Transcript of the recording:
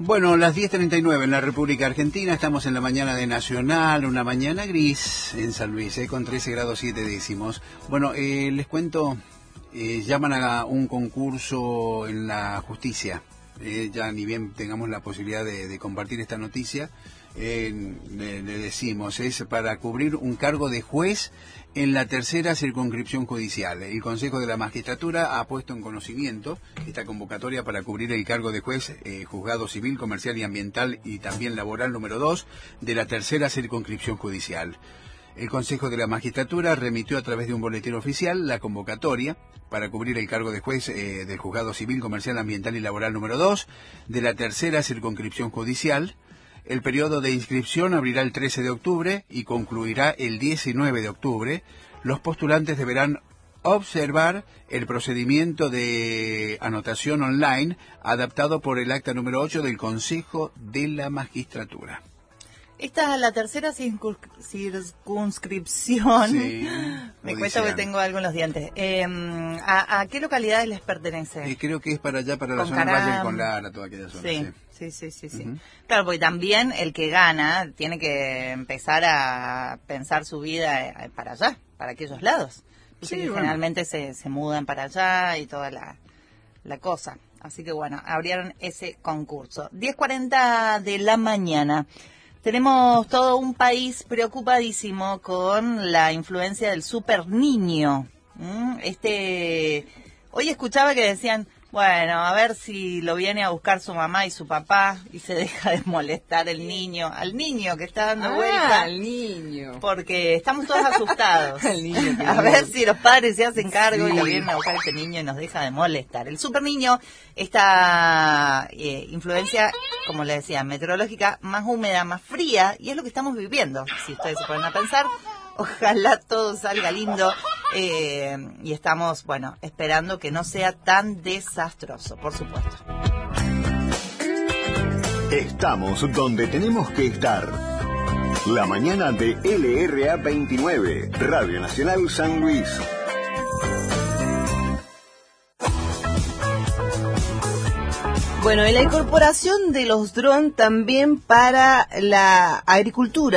Bueno, las 10:39 en la República Argentina, estamos en la mañana de Nacional, una mañana gris en San Luis, con 13 grados 7 décimos. Bueno, les cuento, llaman a un concurso en la justicia, ya ni bien tengamos la posibilidad de compartir esta noticia, le decimos, es para cubrir un cargo de juez en la tercera circunscripción judicial. El Consejo de la Magistratura ha puesto en conocimiento esta convocatoria para cubrir el cargo de juez, juzgado civil, comercial y ambiental y también laboral número 2 de la tercera circunscripción judicial. El Consejo de la Magistratura remitió a través de un boletín oficial la convocatoria para cubrir el cargo de juez del juzgado civil, comercial, ambiental y laboral número 2 de la tercera circunscripción judicial. El periodo de inscripción abrirá el 13 de octubre y concluirá el 19 de octubre. Los postulantes deberán observar el procedimiento de anotación online adaptado por el acta número 8 del Consejo de la Magistratura. Esta es la tercera circunscripción. Sí, me cuesta porque tengo algo en los dientes. ¿A qué localidades les pertenece? Creo que es para allá, para la zona del Valle del Conlara, toda aquella zona. Sí. Claro, porque también el que gana tiene que empezar a pensar su vida para allá, para aquellos lados. Sí, generalmente se mudan para allá y toda la cosa. Así que bueno, abrieron ese concurso. 10:40 de la mañana. Tenemos todo un país preocupadísimo con la influencia del super niño. Hoy escuchaba que decían, bueno, a ver si lo viene a buscar su mamá y su papá y se deja de molestar al niño que está dando vuelta. Al niño. Porque estamos todos asustados. Al niño. A ver si los padres se hacen cargo y lo vienen a buscar a este niño y nos deja de molestar. El super niño, esta influencia, como les decía, meteorológica más húmeda, más fría, y es lo que estamos viviendo, si ustedes se ponen a pensar. Ojalá todo salga lindo y estamos, bueno, esperando que no sea tan desastroso, por supuesto. Estamos donde tenemos que estar. La mañana de LRA 29, Radio Nacional San Luis. Bueno, y la incorporación de los drones también para la agricultura.